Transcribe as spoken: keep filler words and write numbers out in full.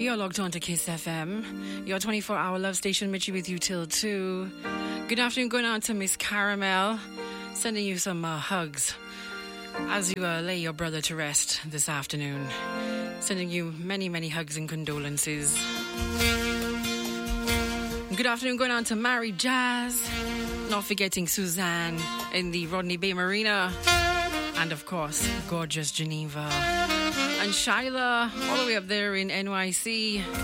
You're logged on to Kiss F M, your twenty-four hour love station, Mitchie with you till two. Good afternoon, going on to Miss Caramel, sending you some uh, hugs as you uh, lay your brother to rest this afternoon. Sending you many, many hugs and condolences. Good afternoon, going on to Mary Jazz, not forgetting Suzanne in the Rodney Bay Marina, and of course, gorgeous Geneva. And Shyla, all the way up there in N Y C.